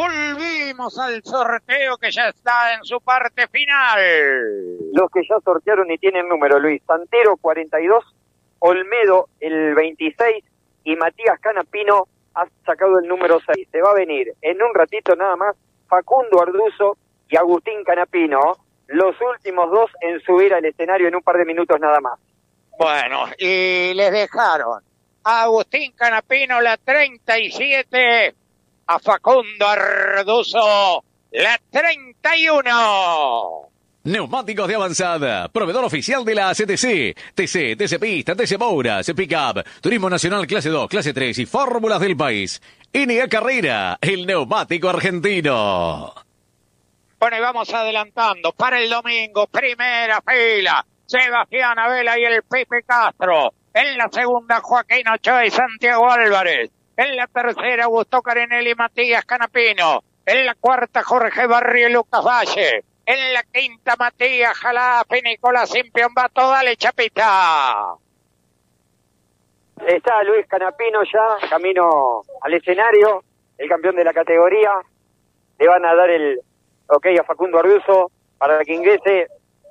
Volvimos al sorteo que ya está en su parte final. Los que ya sortearon y tienen número, Luis. Santero 42, Olmedo el 26 y Matías Canapino ha sacado el número 6. Se va a venir en un ratito nada más Facundo Arduzo y Agustín Canapino, los últimos dos en subir al escenario en un par de minutos nada más. Bueno, y les dejaron a Agustín Canapino la 37, a Facundo Arduzo la 31. Neumáticos de avanzada, proveedor oficial de la ACTC, TC Pista, TC Mouras, Pickup, Turismo Nacional Clase 2, Clase 3 y Fórmulas del país. INEA Carrera, el neumático argentino. Bueno, y vamos adelantando para el domingo, primera fila, Sebastián Abela y el Pepe Castro. En la segunda, Joaquín Ochoa y Santiago Álvarez. En la tercera, Augusto Carinelli y Matías Canapino. En la cuarta, Jorge Barrio y Lucas Valle. En la quinta, Matías Jalape, Nicolás Simpiombato. Dale, Chapita. Está Luis Canapino ya, camino al escenario, el campeón de la categoría. Le van a dar el ok a Facundo Arduzo para que ingrese.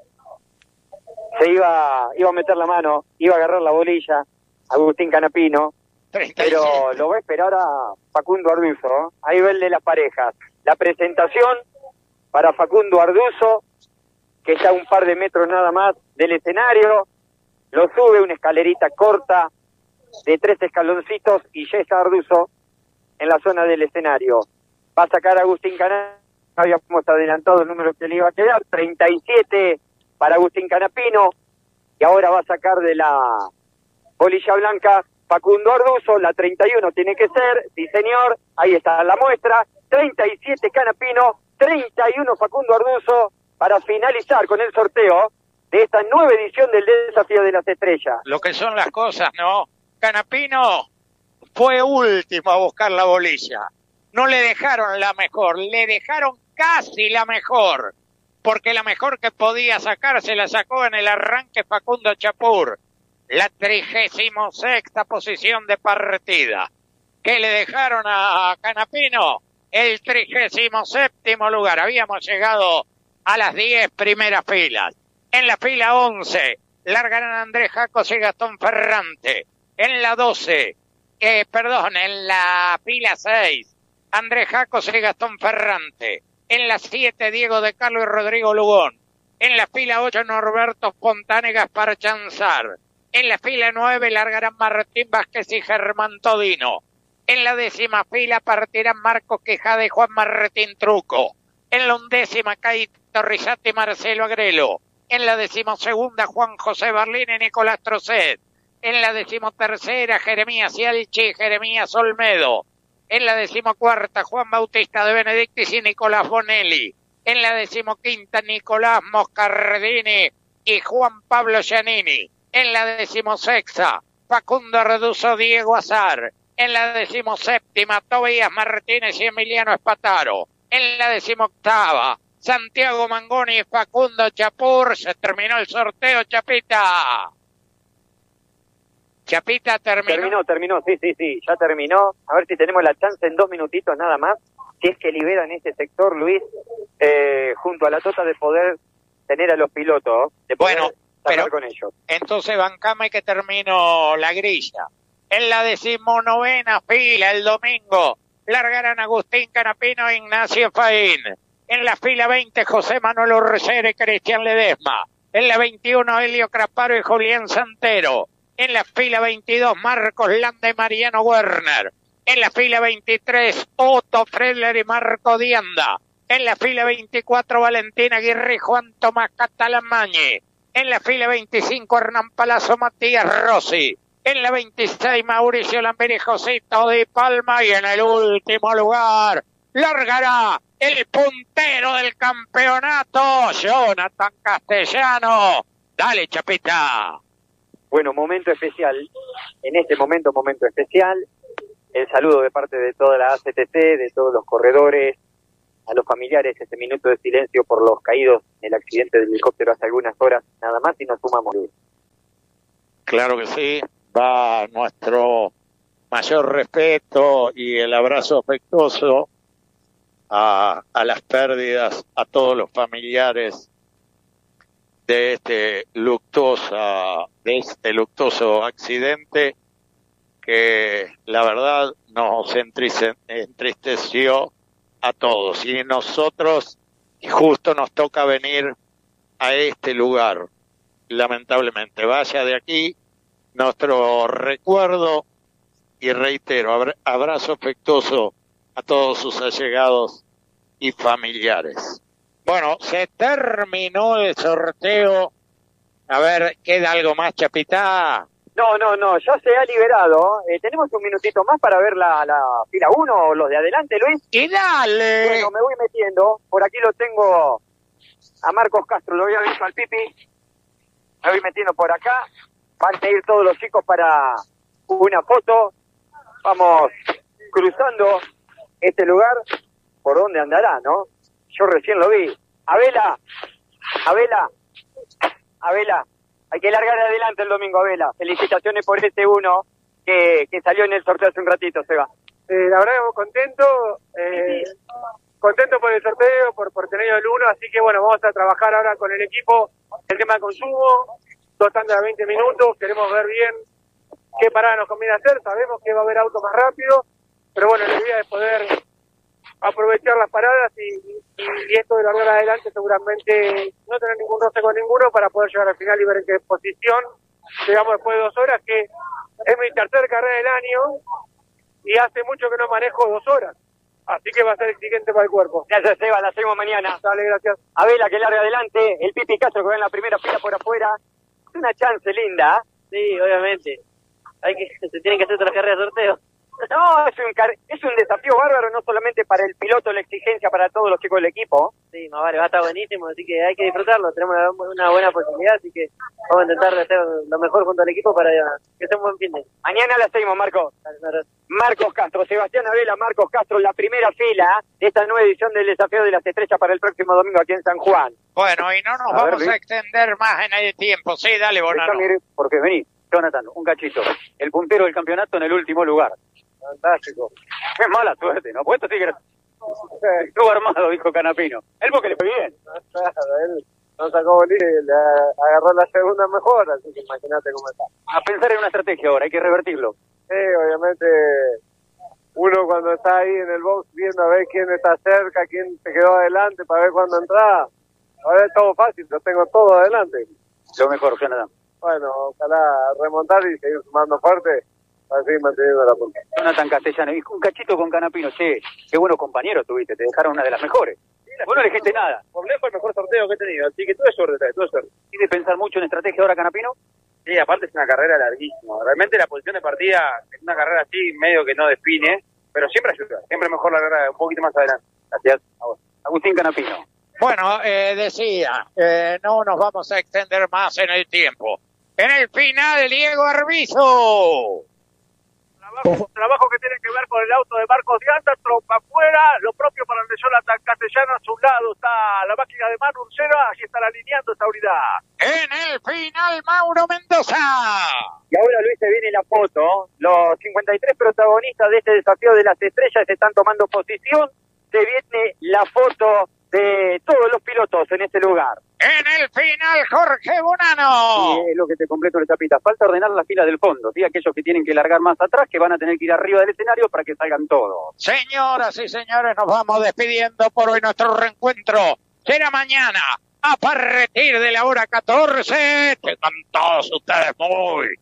Se iba a meter la mano, iba a agarrar la bolilla Agustín Canapino, 37. pero lo va a esperar a Facundo Arduzo, ¿eh? Ahí va el de las parejas. La presentación para Facundo Arduzo, que está a un par de metros nada más del escenario, lo sube una escalerita corta de 3 escaloncitos y ya está Arduzo en la zona del escenario. Va a sacar a Agustín Canapino, habíamos adelantado el número que le iba a quedar, 37 para Agustín Canapino, y ahora va a sacar de la bolilla blanca Facundo Arduzo, la 31 tiene que ser, sí señor, ahí está la muestra, 37 Canapino, 31 Facundo Arduzo, para finalizar con el sorteo de esta nueva edición del Desafío de las Estrellas. Lo que son las cosas, ¿no? Canapino fue último a buscar la bolilla. No le dejaron la mejor, le dejaron casi la mejor. Porque la mejor que podía sacar se la sacó en el arranque Facundo Chapur. La 36ª posición de partida. ¿Qué le dejaron a Canapino? El 37º lugar. Habíamos llegado a las 10 primeras filas. En la fila 11 largarán Andrés Jacos y Gastón Ferrante. En la 12, en la fila 6, Andrés Jacos y Gastón Ferrante. En la 7, Diego de Carlos y Rodrigo Lugón. En la fila 8, Norberto Fontana y Gaspar Chanzar. En la fila 9, largarán Martín Vázquez y Germán Todino. En la 10ª fila partirán Marcos Quijada y Juan Martín Truco. En la 11ª, Caito Rizati y Marcelo Agrelo. En la 12ª, Juan José Berlín y Nicolás Trocet. En la 13ª, Jeremías Cialchi y Jeremías Olmedo. En la 14ª, Juan Bautista de Benedictis y Nicolás Bonelli. En la 15ª, Nicolás Moscardini y Juan Pablo Giannini. En la 16ª, Facundo Arduzo, Diego Azar. En la 17ª, Tobías Martínez y Emiliano Espataro. En la 18ª, Santiago Mangoni y Facundo Chapur. Se terminó el sorteo, Chapita. Chapita, Terminó, sí, ya terminó. A ver si tenemos la chance en 2 minutitos nada más, si es que liberan ese sector, Luis, junto a la Tota, de poder tener a los pilotos, de poder pero con ellos. Entonces bancame que termino la grilla. En la 19ª fila, el domingo, largarán Agustín Canapino e Ignacio Faín. En la fila 20, José Manuel Urcera y Cristian Ledesma. En la 21, Helio Craparo y Julián Santero. En la fila 22, Marcos Landa y Mariano Werner. En la fila 23, Otto Fredler y Marco Dianda. En la fila 24, Valentina Aguirre y Juan Tomás Catalamañi. En la fila 25, Hernán Palazzo, Matías Rossi. En la 26, Mauricio Lambert y Josito Di Palma. Y en el último lugar, largará el puntero del campeonato, Jonathan Castellano. Dale, Chapita. Bueno, momento especial. En este momento especial. El saludo de parte de toda la ACTC, de todos los corredores, a los familiares, este minuto de silencio por los caídos en el accidente del helicóptero hace algunas horas, nada más, y nos sumamos. Claro que sí, va nuestro mayor respeto y el abrazo afectuoso a las pérdidas, a todos los familiares de este luctuoso accidente que la verdad nos entristeció a todos. Y nosotros justo nos toca venir a este lugar, lamentablemente. Vaya de aquí nuestro recuerdo y reitero, abrazo afectuoso a todos sus allegados y familiares. Bueno, se terminó el sorteo. A ver, ¿queda algo más, Chapita? No, ya se ha liberado. ¿Tenemos un minutito más para ver la fila 1 o los de adelante, Luis? ¡Y dale! Bueno, me voy metiendo. Por aquí lo tengo a Marcos Castro, lo había visto al Pipi. Me voy metiendo por acá. Van a ir todos los chicos para una foto. Vamos cruzando este lugar. ¿Por dónde andará, no? Yo recién lo vi. Abela. Hay que largar adelante el domingo, Abela. Felicitaciones por este uno que salió en el sorteo hace un ratito, Seba. La verdad, contento por el sorteo, por tener el uno, así que bueno, vamos a trabajar ahora con el equipo el tema de consumo, 2 tandas de 20 minutos, queremos ver bien qué parada nos conviene hacer, sabemos que va a haber auto más rápido, pero bueno, la idea es poder aprovechar las paradas y esto de largar adelante seguramente no tener ningún roce con ninguno para poder llegar al final y ver en qué posición llegamos después de 2 horas, que es mi tercera carrera del año y hace mucho que no manejo 2 horas, así que va a ser exigente para el cuerpo. Gracias, Seba, la seguimos mañana. Dale, gracias. Abela que larga adelante, el Pipi Castro que va en la primera fila por afuera. Es una chance linda. Sí, obviamente. Se tienen que hacer otras carreras de sorteo. No, es un desafío bárbaro, no solamente para el piloto, la exigencia para todos los chicos del equipo. Sí, más vale, va a estar buenísimo, así que hay que disfrutarlo. Tenemos una buena posibilidad, así que vamos a intentar hacer lo mejor junto al equipo para que sea un buen fin de. Mañana la seguimos, Marco. Marcos Castro, Sebastián Abela, Marcos Castro, la primera fila de esta nueva edición del Desafío de las Estrellas para el próximo domingo aquí en San Juan. Bueno, y no nos vamos a extender más en el tiempo. Sí, dale, Bonano. Porque vení, Jonathan, un cachito. El puntero del campeonato en el último lugar. Fantástico. Es mala suerte, ¿no? Pues esto sí que estuvo armado, dijo Canapino. Él porque le fue bien. Él no sacó bolilla y le agarró la segunda mejor, así que imagínate cómo está. A pensar en una estrategia ahora, hay que revertirlo. Sí, obviamente uno cuando está ahí en el box viendo a ver quién está cerca, quién se quedó adelante para ver cuándo entra. Ahora es todo fácil, lo tengo todo adelante. Lo mejor, Jonathan. Bueno, ojalá remontar y seguir sumando fuerte. Así manteniendo la punta. Jonathan Castellano, y un cachito con Canapino, che, qué buenos compañeros tuviste, te dejaron una de las mejores. Vos no elegiste nada. Por lejos el mejor sorteo que he tenido, así que tuve suerte, tuve suerte. ¿Tienes que pensar mucho en estrategia ahora, Canapino? Sí, aparte es una carrera larguísima. Realmente la posición de partida es una carrera así, medio que no define, pero siempre ayuda, siempre mejor la carrera un poquito más adelante. Gracias. Agustín Canapino. Bueno, decía, no nos vamos a extender más en el tiempo. En el final, Diego Arbizu. Trabajo que tiene que ver con el auto de Marcos Dianta, trompa afuera, lo propio para el de Jonathan Castellano. A su lado está la máquina de Manu Ursera, aquí están alineando esta unidad. En el final, Mauro Mendoza. Y ahora, Luis, se viene la foto. Los 53 protagonistas de este Desafío de las Estrellas están tomando posición. Se viene la foto de todos los pilotos en este lugar. En el final, Jorge Bonano. Sí, es lo que te completo el Chapita. Falta ordenar la fila del fondo, ¿sí? Aquellos que tienen que largar más atrás, que van a tener que ir arriba del escenario para que salgan todos. Señoras y señores, nos vamos despidiendo por hoy. Nuestro reencuentro será mañana a partir de la hora 14. Tengan todos ustedes muy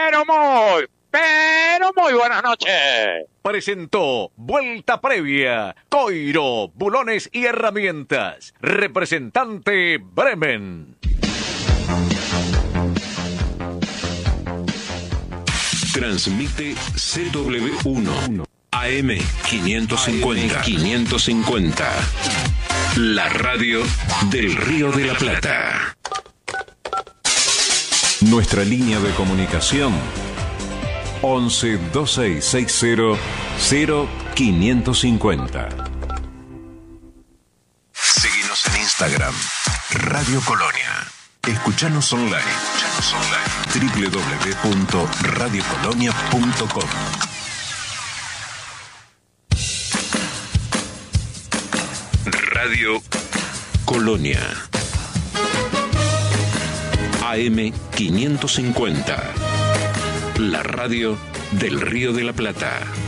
buenas noches. Presentó Vuelta Previa, Coiro, Bulones y Herramientas. Representante Bremen. Transmite CW1 AM 550. La radio del Río de la Plata. Nuestra línea de comunicación 11 2660 0550. Síguenos en Instagram, Radio Colonia. Escuchanos online. www.radiocolonia.com. Radio Colonia. AM 550. La radio del Río de la Plata.